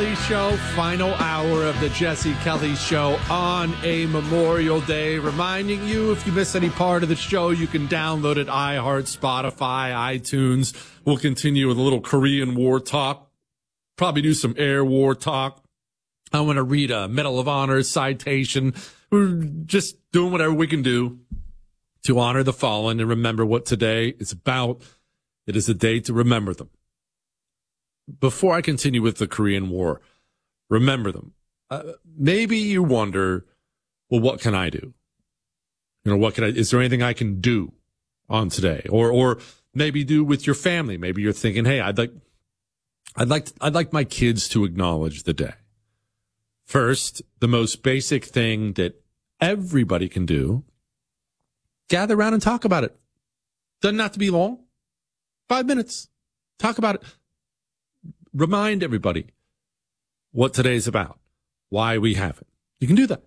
Kelly Show, final hour of the Jesse Kelly Show on a Memorial Day. Reminding you, if you miss any part of the show, you can download it, iHeart, Spotify, iTunes. We'll continue with a little Korean War talk, probably do some air war talk. I want to read a Medal of Honor citation. We're just doing whatever we can do to honor the fallen and remember what today is about. It is a day to remember them. Before I continue with the Korean War, remember them. Maybe you wonder, well, what can I do? Is there anything I can do on today? Or maybe do with your family. Maybe you're thinking, hey, I'd like my kids to acknowledge the day. First, the most basic thing that everybody can do, gather around and talk about it. Doesn't have to be long. 5 minutes. Talk about it. Remind everybody what today's about, why we have it. You can do that.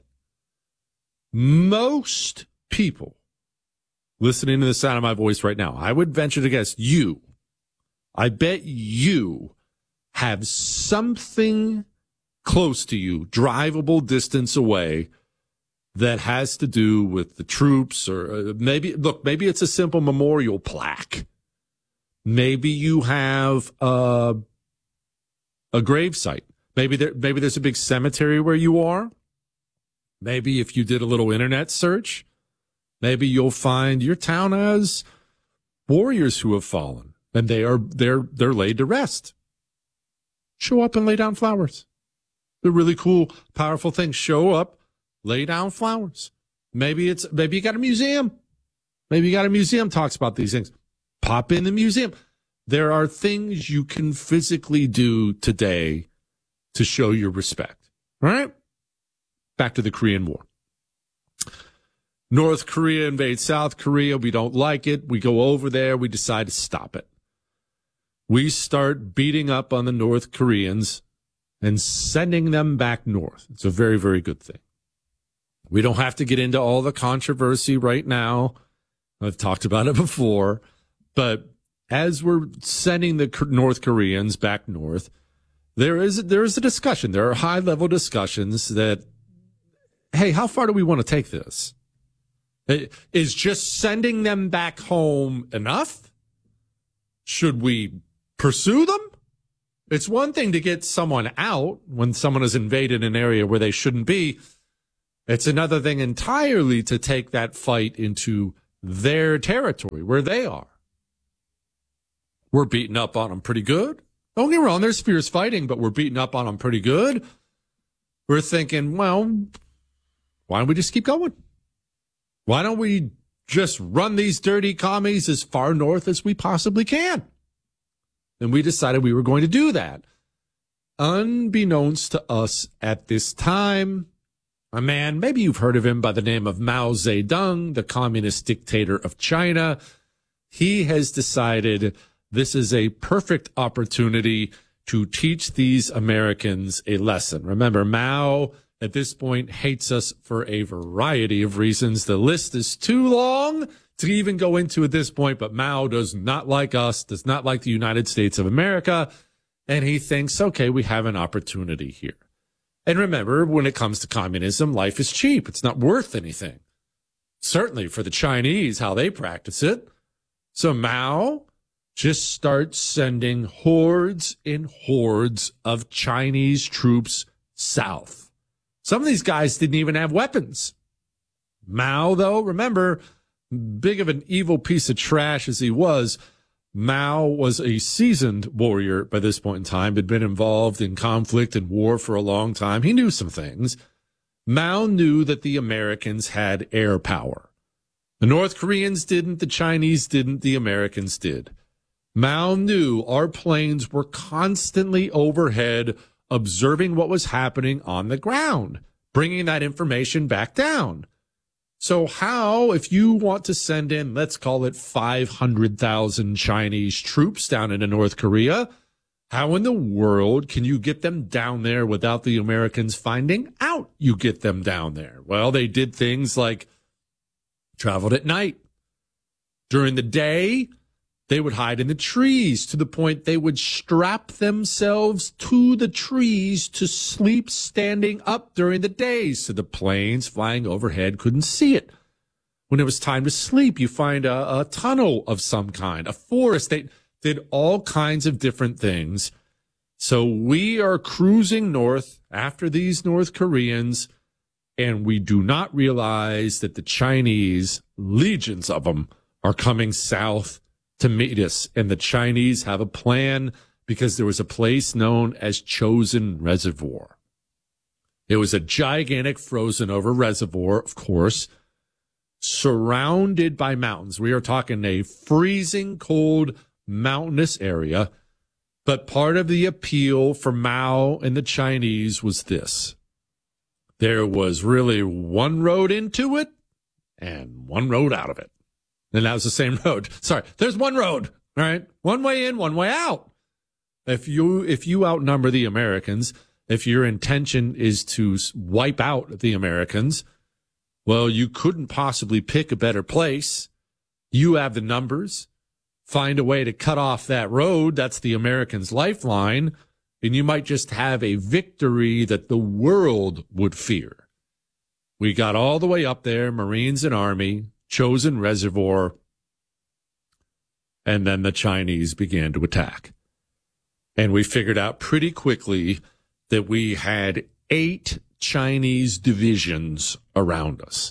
Most people listening to the sound of my voice right now, I would venture to guess I bet you have something close to you, drivable distance away, that has to do with the troops, or maybe it's a simple memorial plaque. Maybe you have a grave site. Maybe there's a big cemetery where you are. Maybe if you did a little internet search, maybe you'll find your town has warriors who have fallen and they're laid to rest. Show up and lay down flowers. The really cool, powerful thing. Show up, lay down flowers. Maybe you got a museum. Maybe you got a museum talks about these things. Pop in the museum. There are things you can physically do today to show your respect. All right? Back to the Korean War. North Korea invades South Korea. We don't like it. We go over there. We decide to stop it. We start beating up on the North Koreans and sending them back north. It's a very, very good thing. We don't have to get into all the controversy right now. I've talked about it before. But as we're sending the North Koreans back north, there is a discussion. There are high-level discussions that, hey, how far do we want to take this? Is just sending them back home enough? Should we pursue them? It's one thing to get someone out when someone has invaded an area where they shouldn't be. It's another thing entirely to take that fight into their territory, where they are. We're beating up on them pretty good. Don't get me wrong, there's fierce fighting, but we're beating up on them pretty good. We're thinking, well, why don't we just keep going? Why don't we just run these dirty commies as far north as we possibly can? And we decided we were going to do that. Unbeknownst to us at this time, a man, maybe you've heard of him by the name of Mao Zedong, the communist dictator of China. He has decided this is a perfect opportunity to teach these Americans a lesson. Remember, Mao at this point hates us for a variety of reasons. The list is too long to even go into at this point, but Mao does not like us, does not like the United States of America, and he thinks, okay, we have an opportunity here. And remember, when it comes to communism, life is cheap. It's not worth anything. Certainly for the Chinese, how they practice it. So Mao just starts sending hordes and hordes of Chinese troops south. Some of these guys didn't even have weapons. Mao, though, remember, big of an evil piece of trash as he was, Mao was a seasoned warrior by this point in time, had been involved in conflict and war for a long time. He knew some things. Mao knew that the Americans had air power. The North Koreans didn't, the Chinese didn't, the Americans did. Mao knew our planes were constantly overhead observing what was happening on the ground, bringing that information back down. So how, if you want to send in, let's call it 500,000 Chinese troops down into North Korea, how in the world can you get them down there without the Americans finding out you get them down there? Well, they did things like traveled at night. During the day, They would hide in the trees to the point they would strap themselves to the trees to sleep standing up during the day so the planes flying overhead couldn't see it. When it was time to sleep, you find a tunnel of some kind, a forest. They did all kinds of different things. So we are cruising north after these North Koreans, and we do not realize that the Chinese, legions of them, are coming south to meet us. And the Chinese have a plan because there was a place known as Chosin Reservoir. It was a gigantic frozen over reservoir, of course, surrounded by mountains. We are talking a freezing cold mountainous area. But part of the appeal for Mao and the Chinese was this. There was really one road into it and one road out of it. And that was the same road. Sorry, there's one road, all right? One way in, one way out. If you outnumber the Americans, if your intention is to wipe out the Americans, well, you couldn't possibly pick a better place. You have the numbers. Find a way to cut off that road. That's the Americans' lifeline. And you might just have a victory that the world would fear. We got all the way up there, Marines and Army, Chosin Reservoir, and then the Chinese began to attack. And we figured out pretty quickly that we had 8 Chinese divisions around us.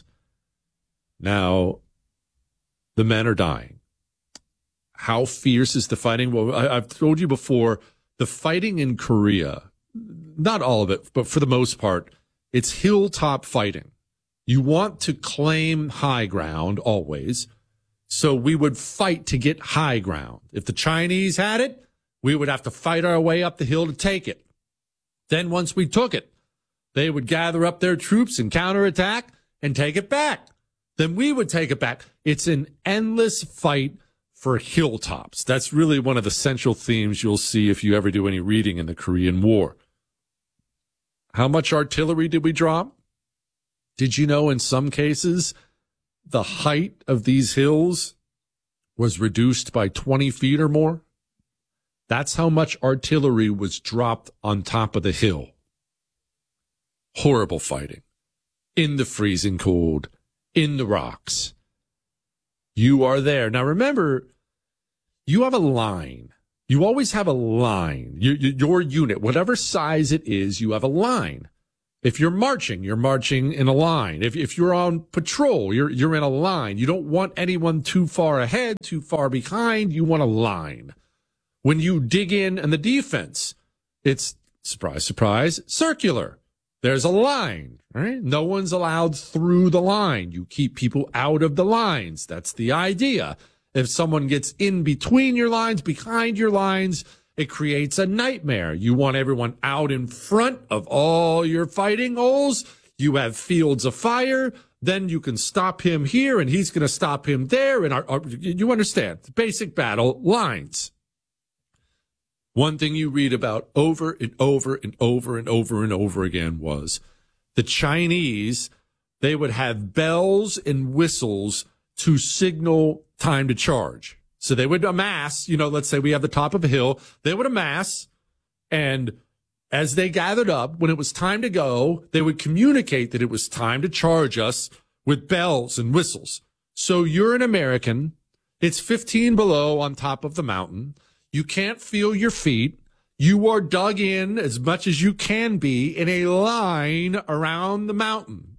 Now, the men are dying. How fierce is the fighting? Well, I've told you before, the fighting in Korea, not all of it, but for the most part, it's hilltop fighting. You want to claim high ground always. So we would fight to get high ground. If the Chinese had it, we would have to fight our way up the hill to take it. Then once we took it, they would gather up their troops and counterattack and take it back. Then we would take it back. It's an endless fight for hilltops. That's really one of the central themes you'll see if you ever do any reading in the Korean War. How much artillery did we drop? Did you know in some cases the height of these hills was reduced by 20 feet or more? That's how much artillery was dropped on top of the hill. Horrible fighting. In the freezing cold. In the rocks. You are there. Now remember, you have a line. You always have a line. Your unit, whatever size it is, you have a line. If you're marching in a line. If you're on patrol, you're in a line. You don't want anyone too far ahead, too far behind. You want a line. When you dig in the defense, it's, surprise, surprise, circular. There's a line, right? No one's allowed through the line. You keep people out of the lines. That's the idea. If someone gets in between your lines, behind your lines, it creates a nightmare. You want everyone out in front of all your fighting holes. You have fields of fire. Then you can stop him here, and he's going to stop him there. And you understand, basic battle lines. One thing you read about over and over and over and over and over again was the Chinese, they would have bells and whistles to signal time to charge. So they would amass, let's say we have the top of a hill, they would amass, and as they gathered up, when it was time to go, they would communicate that it was time to charge us with bells and whistles. So you're an American, it's 15 below on top of the mountain. You can't feel your feet. You are dug in as much as you can be in a line around the mountain.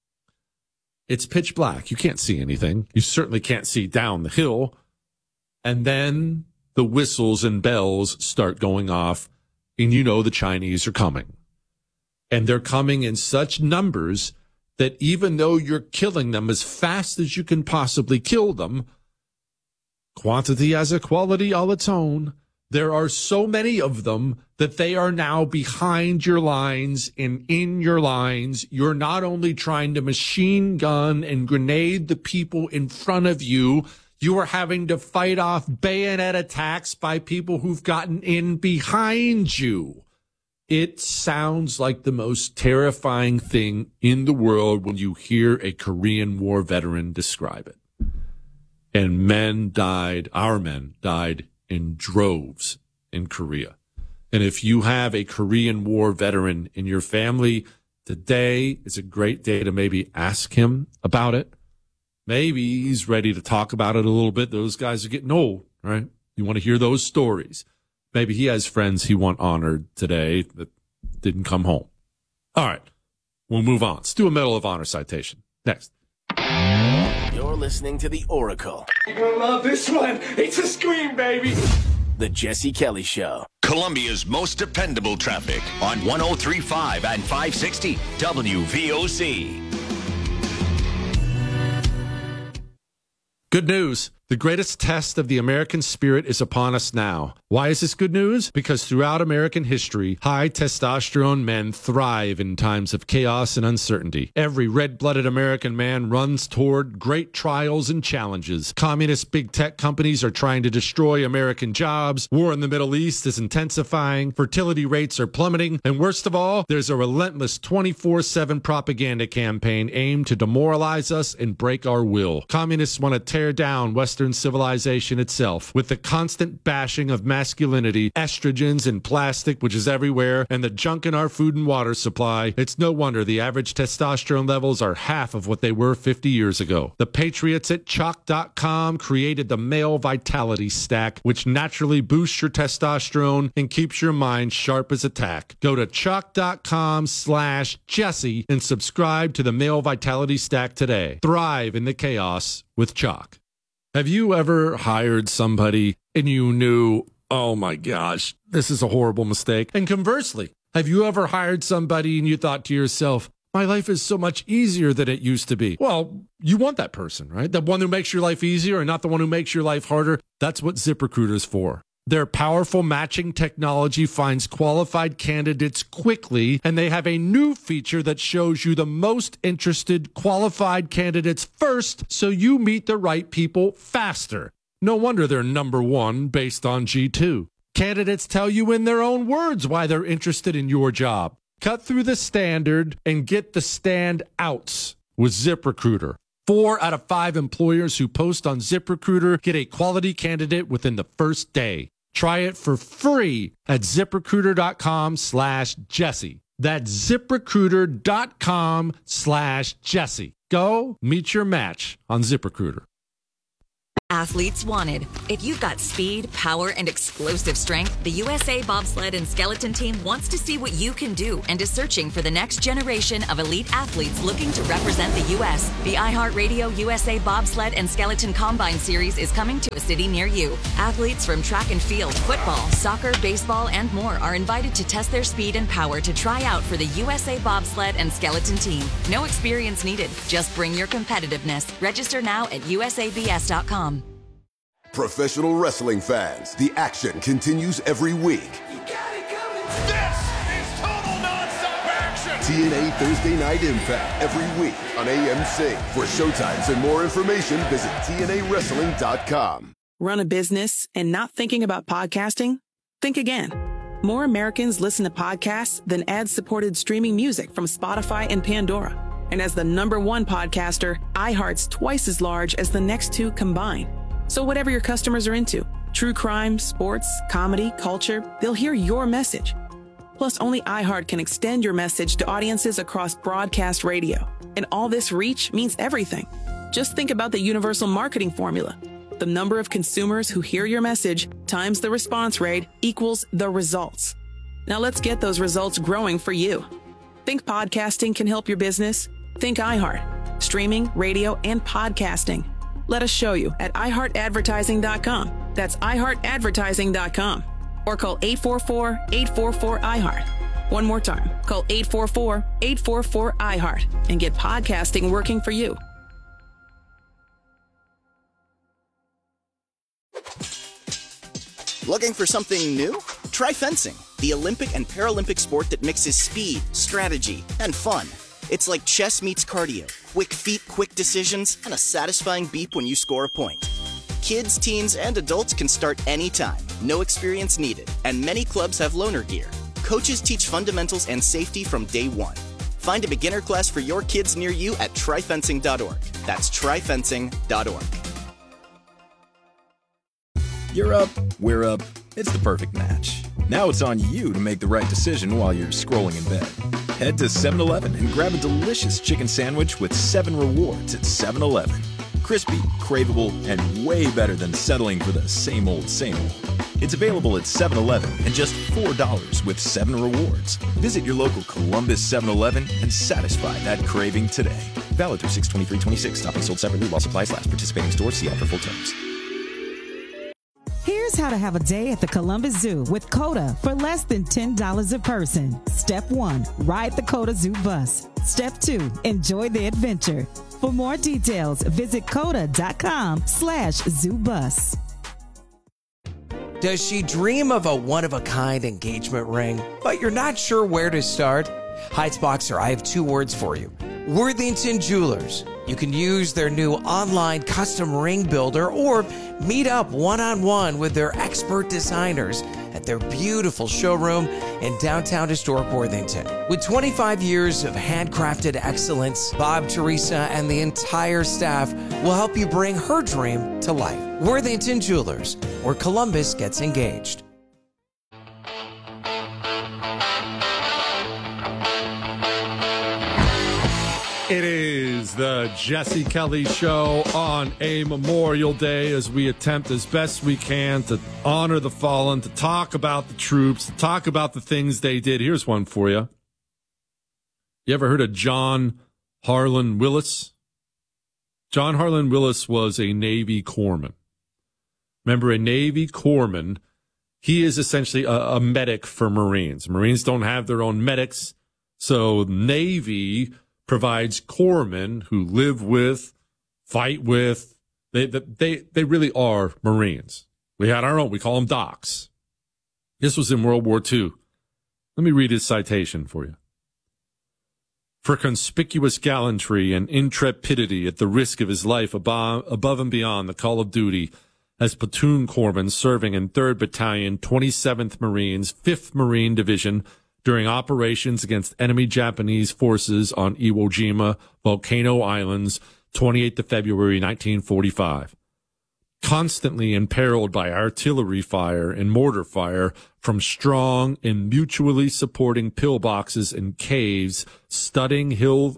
It's pitch black. You can't see anything. You certainly can't see down the hill. And then the whistles and bells start going off, and the Chinese are coming. And they're coming in such numbers that even though you're killing them as fast as you can possibly kill them, quantity has a quality all its own. There are so many of them that they are now behind your lines and in your lines. You're not only trying to machine gun and grenade the people in front of you, you are having to fight off bayonet attacks by people who've gotten in behind you. It sounds like the most terrifying thing in the world when you hear a Korean War veteran describe it. And our men died in droves in Korea. And if you have a Korean War veteran in your family, today is a great day to maybe ask him about it. Maybe he's ready to talk about it a little bit. Those guys are getting old, right? You want to hear those stories. Maybe he has friends he want honored today that didn't come home. All right, we'll move on. Let's do a Medal of Honor citation. Next. You're listening to The Oracle. You're gonna love this one. It's a scream, baby. The Jesse Kelly Show. Columbia's most dependable traffic on 103.5 and 560 WVOC. Good news. The greatest test of the American spirit is upon us now. Why is this good news? Because throughout American history, high testosterone men thrive in times of chaos and uncertainty. Every red-blooded American man runs toward great trials and challenges. Communist big tech companies are trying to destroy American jobs. War in the Middle East is intensifying. Fertility rates are plummeting. And worst of all, there's a relentless 24/7 propaganda campaign aimed to demoralize us and break our will. Communists want to tear down Western civilization itself with the constant bashing of masculinity, estrogens and plastic, which is everywhere, and the junk in our food and water supply. It's no wonder the average testosterone levels are half of what they were 50 years ago. The patriots at Chalk.com created the Male Vitality Stack, which naturally boosts your testosterone and keeps your mind sharp as a tack. Go to Chalk.com/Jesse and subscribe to the Male Vitality Stack today. Thrive in the chaos with Chalk. Have you ever hired somebody and you knew, oh my gosh, this is a horrible mistake? And conversely, have you ever hired somebody and you thought to yourself, my life is so much easier than it used to be? Well, you want that person, right? The one who makes your life easier and not the one who makes your life harder. That's what ZipRecruiter's for. Their powerful matching technology finds qualified candidates quickly, and they have a new feature that shows you the most interested qualified candidates first, so you meet the right people faster. No wonder they're number one based on G2. Candidates tell you in their own words why they're interested in your job. Cut through the standard and get the standouts with ZipRecruiter. 4 out of 5 employers who post on ZipRecruiter get a quality candidate within the first day. Try it for free at ZipRecruiter.com/Jesse. That's ZipRecruiter.com/Jesse. Go meet your match on ZipRecruiter. Athletes wanted. If you've got speed, power, and explosive strength, the USA Bobsled and Skeleton Team wants to see what you can do and is searching for the next generation of elite athletes looking to represent the U.S. The iHeartRadio USA Bobsled and Skeleton Combine Series is coming to a city near you. Athletes from track and field, football, soccer, baseball, and more are invited to test their speed and power to try out for the USA Bobsled and Skeleton Team. No experience needed. Just bring your competitiveness. Register now at usabs.com. Professional wrestling fans, the action continues every week. You got it coming. This is total nonstop action. TNA Thursday Night Impact every week on AMC. For showtimes and more information, visit TNAWrestling.com. Run a business and not thinking about podcasting? Think again. More Americans listen to podcasts than ad-supported streaming music from Spotify and Pandora. And as the #1 podcaster, iHeart's twice as large as the next two combined. So whatever your customers are into, true crime, sports, comedy, culture, they'll hear your message. Plus, only iHeart can extend your message to audiences across broadcast radio. And all this reach means everything. Just think about the universal marketing formula. The number of consumers who hear your message times the response rate equals the results. Now let's get those results growing for you. Think podcasting can help your business? Think iHeart. Streaming, radio, and podcasting. Let us show you at iHeartAdvertising.com. That's iHeartAdvertising.com. Or call 844-844-iHeart. One more time. Call 844-844-iHeart and get podcasting working for you. Looking for something new? Try fencing, the Olympic and Paralympic sport that mixes speed, strategy, and fun. It's like chess meets cardio. Quick feet, quick decisions, and a satisfying beep when you score a point. Kids, teens, and adults can start anytime. No experience needed. And many clubs have loaner gear. Coaches teach fundamentals and safety from day one. Find a beginner class for your kids near you at tryfencing.org. That's tryfencing.org. You're up, we're up. It's the perfect match. Now it's on you to make the right decision while you're scrolling in bed. Head to 7-Eleven and grab a delicious chicken sandwich with 7 rewards at 7-Eleven. Crispy, craveable, and way better than settling for the same old, same old. It's available at 7-Eleven and just $4 with 7 rewards. Visit your local Columbus 7-Eleven and satisfy that craving today. Valid through 6/23/26. Topping sold separately while supplies last. Participating stores. See offer full terms. Here's how to have a day at the Columbus Zoo with COTA for less than $10 a person. Step 1, ride the COTA Zoo bus. Step 2, enjoy the adventure. For more details, visit COTA.com/ZooBus. Does she dream of a one-of-a-kind engagement ring, but you're not sure where to start? Heights Boxer, I have 2 words for you. Worthington Jewelers. You can use their new online custom ring builder or meet up one-on-one with their expert designers at their beautiful showroom in downtown historic Worthington. With 25 years of handcrafted excellence, Bob, Teresa, and the entire staff will help you bring her dream to life. Worthington Jewelers, where Columbus gets engaged. It is the Jesse Kelly Show on a Memorial Day as we attempt as best we can to honor the fallen, to talk about the troops, to talk about the things they did. Here's one for you. You ever heard of John Harlan Willis? John Harlan Willis was a Navy corpsman. Remember, a Navy corpsman, he is essentially a medic for Marines. Marines don't have their own medics, so Navy provides corpsmen who live with, fight with. They really are Marines. We had our own. We call them docs. This was in World War II. Let me read his citation for you. For conspicuous gallantry and intrepidity at the risk of his life above and beyond the call of duty as platoon corpsman serving in 3rd Battalion, 27th Marines, 5th Marine Division, during operations against enemy Japanese forces on Iwo Jima, Volcano Islands, 28th of February, 1945. Constantly imperiled by artillery fire and mortar fire from strong and mutually supporting pillboxes and caves studding Hill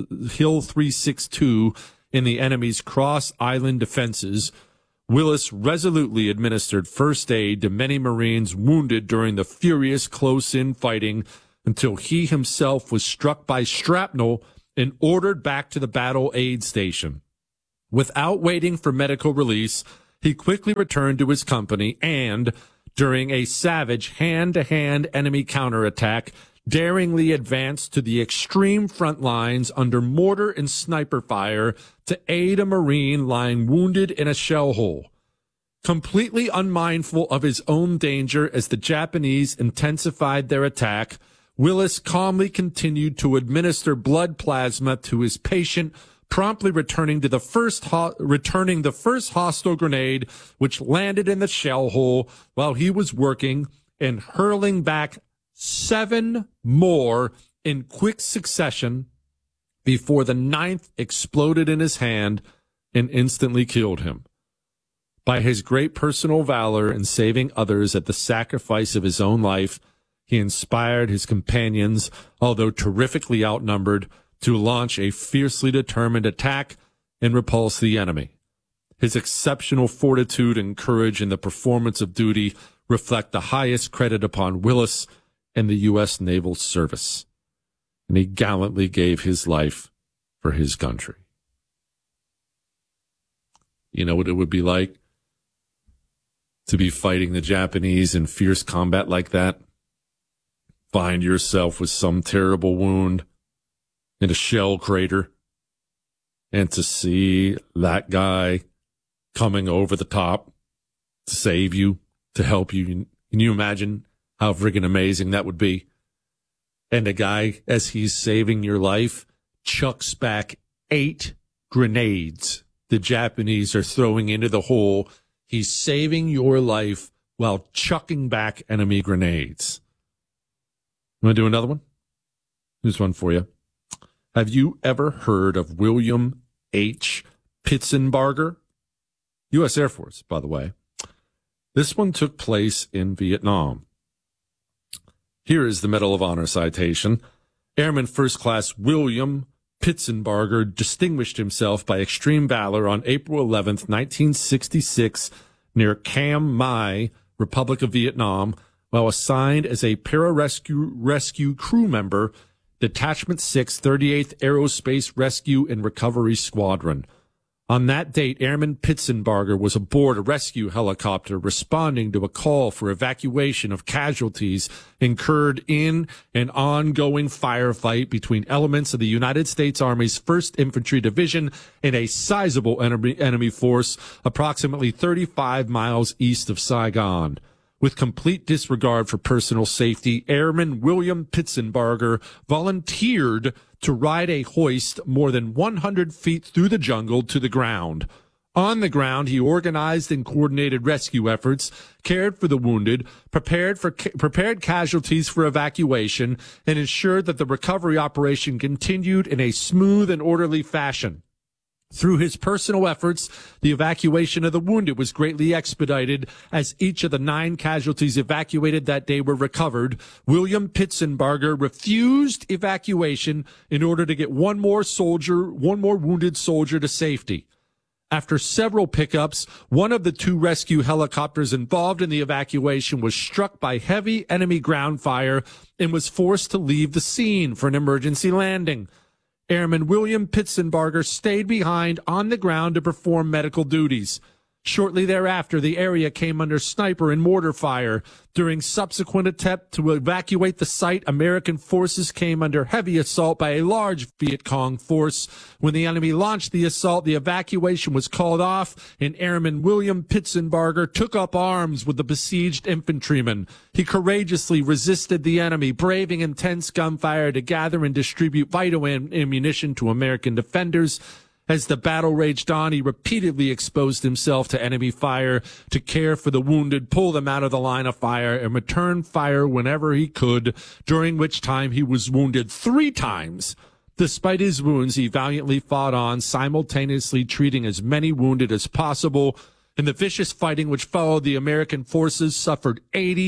362 in the enemy's cross-island defenses, Willis resolutely administered first aid to many Marines wounded during the furious close-in fighting until he himself was struck by shrapnel and ordered back to the battle aid station. Without waiting for medical release, he quickly returned to his company and, during a savage hand-to-hand enemy counterattack, daringly advanced to the extreme front lines under mortar and sniper fire to aid a Marine lying wounded in a shell hole. Completely unmindful of his own danger as the Japanese intensified their attack, Willis calmly continued to administer blood plasma to his patient, promptly returning the first hostile grenade, which landed in the shell hole while he was working, and hurling back 7 more in quick succession before the 9th exploded in his hand and instantly killed him. By his great personal valor in saving others at the sacrifice of his own life, he inspired his companions, although terrifically outnumbered, to launch a fiercely determined attack and repulse the enemy. His exceptional fortitude and courage in the performance of duty reflect the highest credit upon Willis and the U.S. Naval Service, and he gallantly gave his life for his country. You know what it would be like to be fighting the Japanese in fierce combat like that? Find yourself with some terrible wound in a shell crater, and to see that guy coming over the top to save you, to help you. Can you imagine how friggin' amazing that would be? And the guy, as he's saving your life, chucks back 8 grenades the Japanese are throwing into the hole. He's saving your life while chucking back enemy grenades. Want to do another one? Here's one for you. Have you ever heard of William H. Pitsenbarger? U.S. Air Force, by the way. This one took place in Vietnam. Here is the Medal of Honor citation. Airman First Class William Pitsenbarger distinguished himself by extreme valor on April 11th, 1966, near Cam Mai, Republic of Vietnam, while assigned as a pararescue crew member, Detachment 6, 38th Aerospace Rescue and Recovery Squadron. On that date, Airman Pitsenbarger was aboard a rescue helicopter responding to a call for evacuation of casualties incurred in an ongoing firefight between elements of the United States Army's 1st Infantry Division and a sizable enemy force approximately 35 miles east of Saigon. With complete disregard for personal safety, Airman William Pitsenbarger volunteered to ride a hoist more than 100 feet through the jungle to the ground. On the ground, he organized and coordinated rescue efforts, cared for the wounded, prepared casualties for evacuation, and ensured that the recovery operation continued in a smooth and orderly fashion. Through his personal efforts, the evacuation of the wounded was greatly expedited. As each of the 9 casualties evacuated that day were recovered, William Pitsenbarger refused evacuation in order to get one more wounded soldier to safety. After several pickups, one of the 2 rescue helicopters involved in the evacuation was struck by heavy enemy ground fire and was forced to leave the scene for an emergency landing. Airman William Pitsenbarger stayed behind on the ground to perform medical duties. Shortly thereafter, the area came under sniper and mortar fire. During subsequent attempt to evacuate the site, American forces came under heavy assault by a large Viet Cong force. When the enemy launched the assault, the evacuation was called off, and Airman William Pitsenbarger took up arms with the besieged infantrymen. He courageously resisted the enemy, braving intense gunfire to gather and distribute vital ammunition to American defenders. As the battle raged on, he repeatedly exposed himself to enemy fire to care for the wounded, pull them out of the line of fire, and return fire whenever he could, during which time he was wounded 3 times. Despite his wounds, he valiantly fought on, simultaneously treating as many wounded as possible. In the vicious fighting which followed, the American forces suffered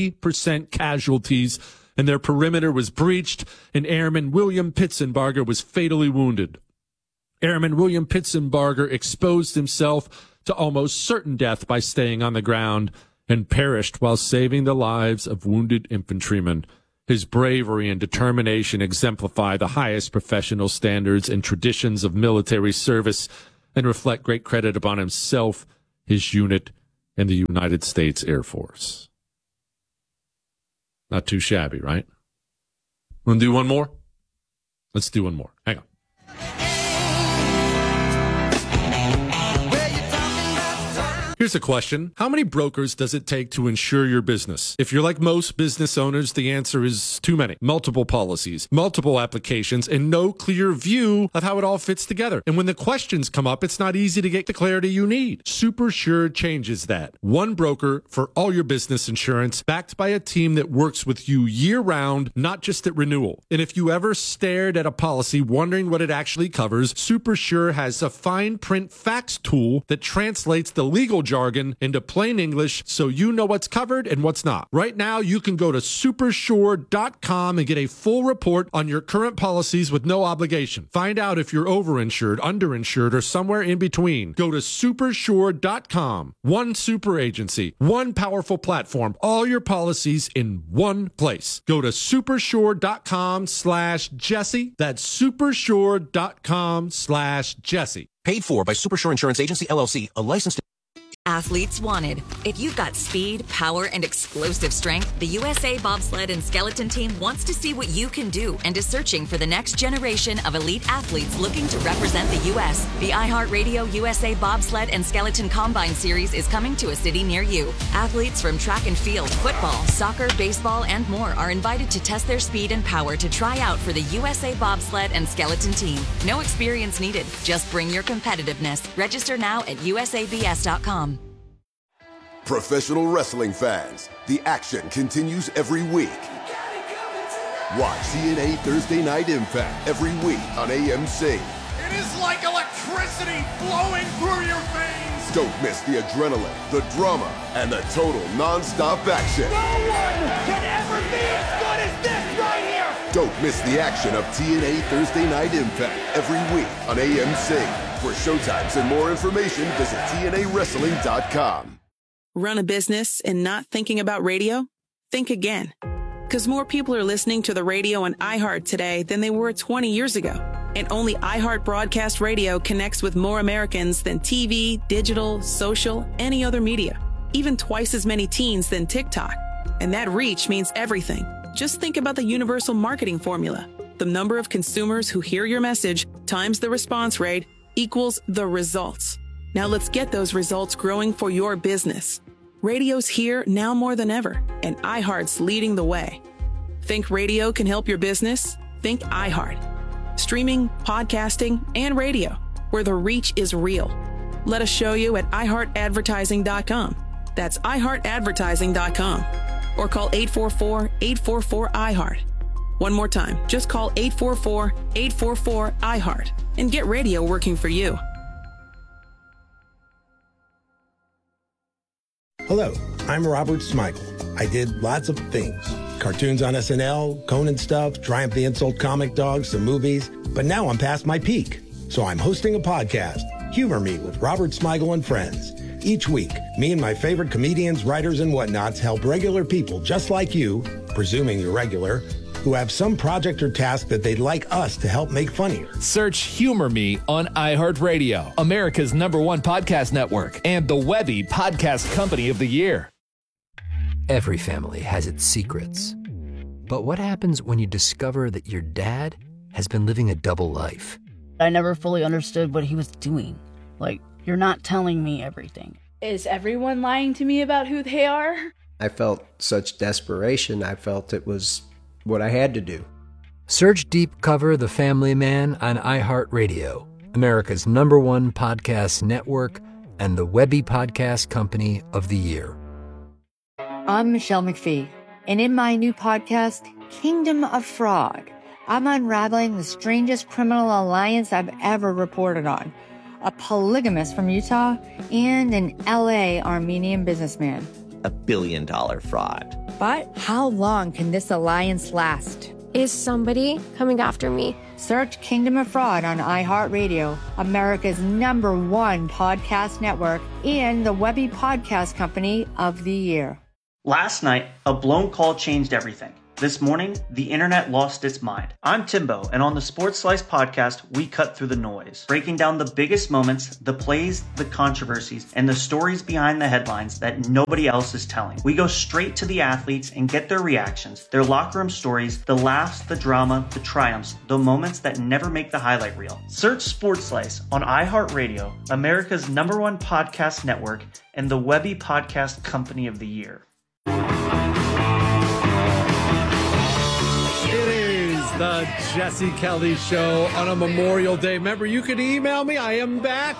80% casualties, and their perimeter was breached, and Airman William Pitsenbarger was fatally wounded. Airman William Pitsenbarger exposed himself to almost certain death by staying on the ground and perished while saving the lives of wounded infantrymen. His bravery and determination exemplify the highest professional standards and traditions of military service and reflect great credit upon himself, his unit, and the United States Air Force. Not too shabby, right? Want to do one more? Let's do one more. Hang on. Here's a question. How many brokers does it take to insure your business? If you're like most business owners, the answer is too many. Multiple policies, multiple applications, and no clear view of how it all fits together. And when the questions come up, it's not easy to get the clarity you need. SuperSure changes that. One broker for all your business insurance, backed by a team that works with you year-round, not just at renewal. And if you ever stared at a policy wondering what it actually covers, SuperSure has a fine print fax tool that translates the legal jargon into plain English so you know what's covered and what's not. Right now, you can go to supersure.com and get a full report on your current policies with no obligation. Find out if you're overinsured, underinsured, or somewhere in between. Go to supersure.com. One super agency, one powerful platform, all your policies in one place. Go to supersure.com/Jesse. That's supersure.com/Jesse. Paid for by Supersure Insurance Agency, LLC, a licensed... Athletes wanted. If you've got speed, power, and explosive strength, the USA Bobsled and Skeleton Team wants to see what you can do and is searching for the next generation of elite athletes looking to represent the U.S. The iHeartRadio USA Bobsled and Skeleton Combine Series is coming to a city near you. Athletes from track and field, football, soccer, baseball, and more are invited to test their speed and power to try out for the USA Bobsled and Skeleton Team. No experience needed. Just bring your competitiveness. Register now at usabs.com. Professional wrestling fans, the action continues every week. Watch TNA Thursday Night Impact every week on AMC. It is like electricity flowing through your veins. Don't miss the adrenaline, the drama, and the total non-stop action. No one can ever be as good as this right here! Don't miss the action of TNA Thursday Night Impact every week on AMC. For showtimes and more information, visit TNAWrestling.com. Run a business and not thinking about radio? Think again. Because more people are listening to the radio on iHeart today than they were 20 years ago. And only iHeart Broadcast Radio connects with more Americans than TV, digital, social, any other media. Even twice as many teens than TikTok. And that reach means everything. Just think about the universal marketing formula. The number of consumers who hear your message times the response rate equals the results. Now let's get those results growing for your business. Radio's here now more than ever, and iHeart's leading the way. Think radio can help your business? Think iHeart. Streaming, podcasting, and radio, where the reach is real. Let us show you at iHeartAdvertising.com. That's iHeartAdvertising.com. Or call 844-844-iHeart. One more time, just call 844-844-iHeart and get radio working for you. Hello, I'm Robert Smigel. I did lots of things. Cartoons on SNL, Conan stuff, Triumph the Insult Comic Dog, some movies. But now I'm past my peak. So I'm hosting a podcast, Humor Me with Robert Smigel and Friends. Each week, me and my favorite comedians, writers, and whatnots help regular people just like you, presuming you're regular, who have some project or task that they'd like us to help make funnier. Search Humor Me on iHeartRadio, America's #1 podcast network, and the Webby Podcast Company of the Year. Every family has its secrets. But what happens when you discover that your dad has been living a double life? I never fully understood what he was doing. Like, you're not telling me everything. Is everyone lying to me about who they are? I felt such desperation. I felt it was what I had to do. Search Deep Cover The Family Man on iHeartRadio, America's #1 podcast network, and the Webby Podcast Company of the Year. I'm Michelle McPhee, and in my new podcast, Kingdom of Fraud, I'm unraveling the strangest criminal alliance I've ever reported on. A polygamist from Utah and an LA Armenian businessman. $1 billion fraud. But how long can this alliance last? Is somebody coming after me? Search Kingdom of Fraud on iHeartRadio, America's #1 podcast network, and the Webby Podcast Company of the Year. Last night, a blown call changed everything. This morning, the internet lost its mind. I'm Timbo, and on the Sports Slice podcast, we cut through the noise, breaking down the biggest moments, the plays, the controversies, and the stories behind the headlines that nobody else is telling. We go straight to the athletes and get their reactions, their locker room stories, the laughs, the drama, the triumphs, the moments that never make the highlight reel. Search Sports Slice on iHeartRadio, America's #1 podcast network, and the Webby Podcast Company of the Year. The Jesse Kelly Show on a Memorial Day. Remember, you can email me. I am back,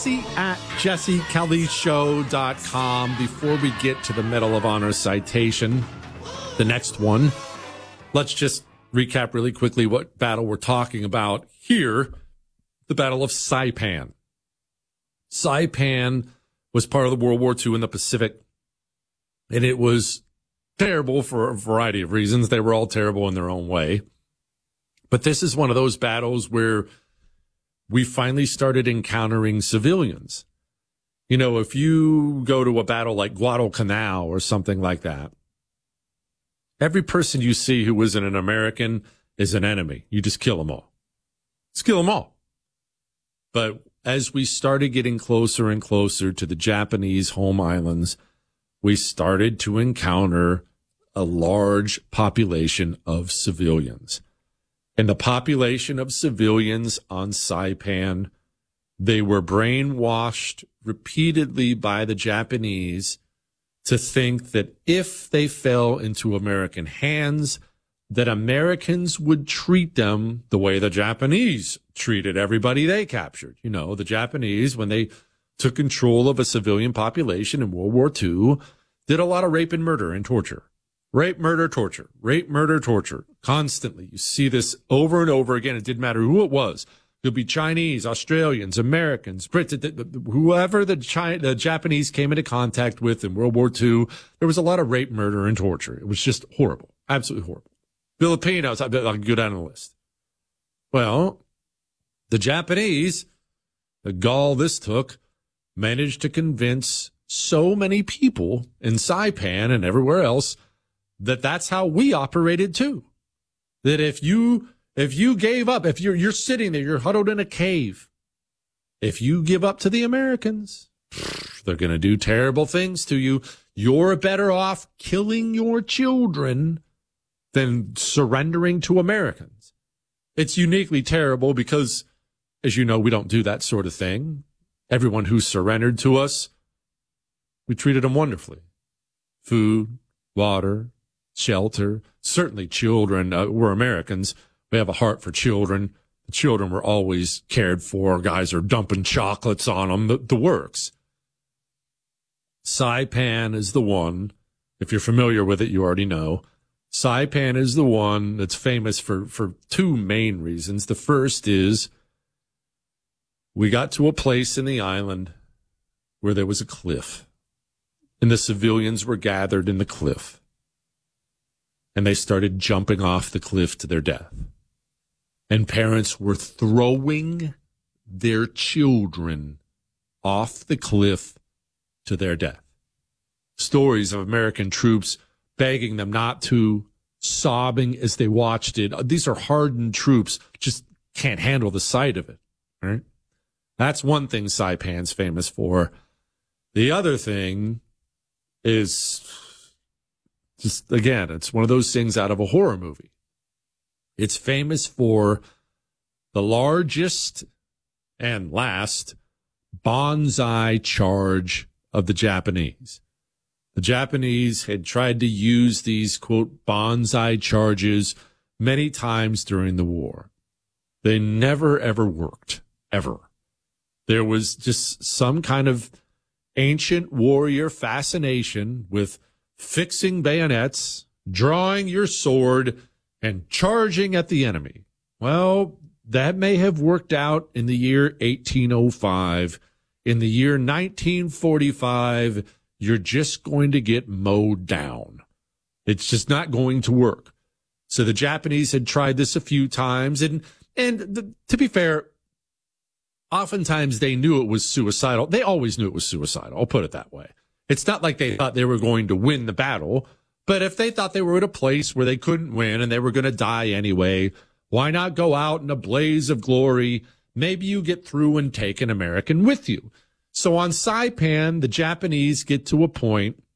jesse@jessekellyshow.com. Before we get to the Medal of Honor citation, the next one, let's just recap really quickly what battle we're talking about here. The Battle of Saipan. Saipan was part of the World War II in the Pacific, and it was terrible for a variety of reasons. They were all terrible in their own way. But this is one of those battles where we finally started encountering civilians. You know, if you go to a battle like Guadalcanal or something like that, every person you see who isn't an American is an enemy. You just kill them all. Just kill them all. But as we started getting closer and closer to the Japanese home islands, we started to encounter a large population of civilians. And the population of civilians on Saipan, they were brainwashed repeatedly by the Japanese to think that if they fell into American hands, that Americans would treat them the way the Japanese treated everybody they captured. You know, the Japanese, when they took control of a civilian population in World War II, did a lot of rape and murder and torture. Rape, murder, torture. Rape, murder, torture. Constantly. You see this over and over again. It didn't matter who it was. Could be Chinese, Australians, Americans, Brits, whoever the Japanese came into contact with in World War II. There was a lot of rape, murder, and torture. It was just horrible, absolutely horrible. Filipinos, I can go down the list. Well, the Japanese, the gall this took, managed to convince so many people in Saipan and everywhere else that that's how we operated too. That if you gave up, if you're sitting there, you're huddled in a cave, if you give up to the Americans, they're going to do terrible things to you. You're better off killing your children than surrendering to Americans. It's uniquely terrible because, as you know, we don't do that sort of thing. Everyone who surrendered to us, we treated them wonderfully. Food, water, shelter, certainly children. We're Americans. We have a heart for children. The children were always cared for. Guys are dumping chocolates on them. The works. Saipan is the one. If you're familiar with it, you already know. Saipan is the one that's famous for two main reasons. The first is we got to a place in the island where there was a cliff, and the civilians were gathered in the cliff, and they started jumping off the cliff to their death. And parents were throwing their children off the cliff to their death. Stories of American troops begging them not to, sobbing as they watched it. These are hardened troops, just can't handle the sight of it. Right? That's one thing Saipan's famous for. The other thing is just, again, it's one of those things out of a horror movie. It's famous for the largest and last banzai charge of the Japanese. The Japanese had tried to use these, quote, banzai charges many times during the war. They never, ever worked, ever. There was just some kind of ancient warrior fascination with fixing bayonets, drawing your sword, and charging at the enemy. Well, that may have worked out in the year 1805. In the year 1945, you're just going to get mowed down. It's just not going to work. So the Japanese had tried this a few times, and to be fair, oftentimes they knew it was suicidal. They always knew it was suicidal. I'll put it that way. It's not like they thought they were going to win the battle, but if they thought they were at a place where they couldn't win and they were going to die anyway, why not go out in a blaze of glory? Maybe you get through and take an American with you. So on Saipan, the Japanese get to a point